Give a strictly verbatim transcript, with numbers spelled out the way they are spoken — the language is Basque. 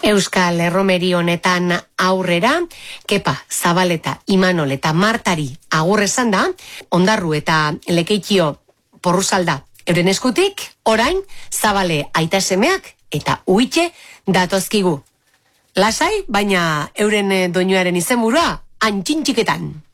Euskal Erromeri honetan aurrera, Kepa, Zabaleta, Imanol eta Martari agur esan da, Ondarru eta Lekeitio Porrusalda euren eskutik, orain Zabale aita semeak eta Uitxe datozkigu. Lasai, baina euren doinuaren izenburua antxintxiketan.